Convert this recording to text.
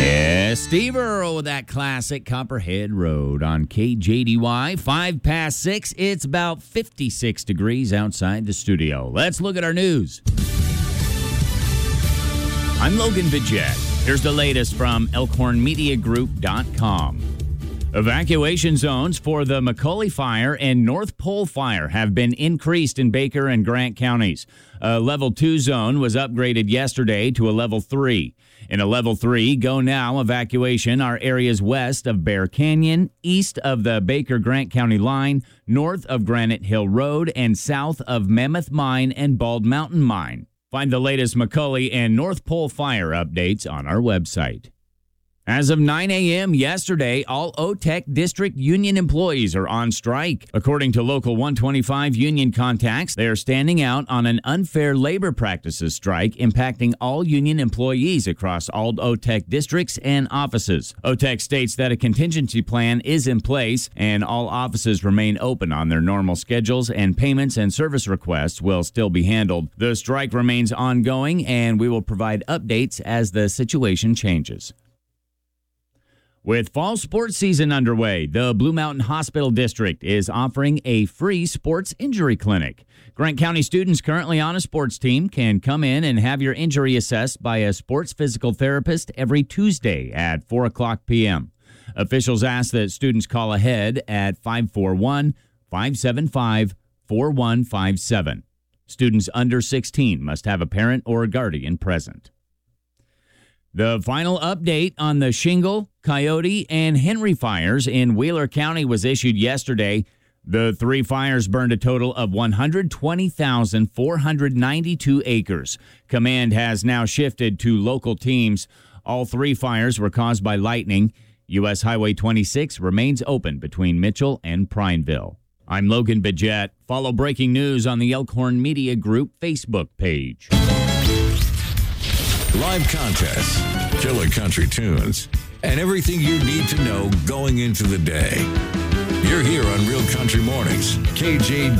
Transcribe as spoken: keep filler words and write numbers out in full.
Yeah, Steve Earle with that classic Copperhead Road on K J D Y. Five past six. It's about fifty-six degrees outside the studio. Let's look at our news. I'm Logan Bidget. Here's the latest from elkhorn media group dot com. Evacuation zones for the McCully Fire and North Pole Fire have been increased in Baker and Grant counties. A level two zone was upgraded yesterday to a level three. In a level three, go now evacuation are areas west of Bear Canyon, east of the Baker-Grant County line, north of Granite Hill Road, and south of Mammoth Mine and Bald Mountain Mine. Find the latest McCully and North Pole Fire updates on our website. As of nine a.m. yesterday, all O T E C district union employees are on strike. According to Local one twenty-five union contacts, they are standing out on an unfair labor practices strike impacting all union employees across all O T E C districts and offices. O T E C states that a contingency plan is in place and all offices remain open on their normal schedules and payments and service requests will still be handled. The strike remains ongoing and we will provide updates as the situation changes. With fall sports season underway, the Blue Mountain Hospital District is offering a free sports injury clinic. Grant County students currently on a sports team can come in and have your injury assessed by a sports physical therapist every Tuesday at four o'clock p.m. Officials ask that students call ahead at five four one, five seven five, four one five seven. Students under sixteen must have a parent or a guardian present. The final update on the Shingle, Coyote, and Henry fires in Wheeler County was issued yesterday. The three fires burned a total of one hundred twenty thousand four hundred ninety-two acres. Command has now shifted to local teams. All three fires were caused by lightning. U S Highway twenty-six remains open between Mitchell and Prineville. I'm Logan Bidget. Follow breaking news on the Elkhorn Media Group Facebook page. Live contests, killer country tunes, and everything you need to know going into the day. You're here on Real Country Mornings, K J